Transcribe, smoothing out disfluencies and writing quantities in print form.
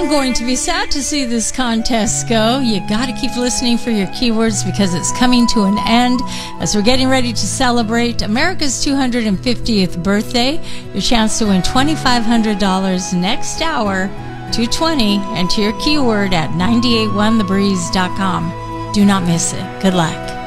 I'm going to be sad to see this contest go. You got to keep listening for your keywords because it's coming to an end as we're getting ready to celebrate America's 250th birthday. Your chance to win $2,500 next hour, 2:20. Enter your keyword at 981thebreeze.com. Do not miss it. Good luck.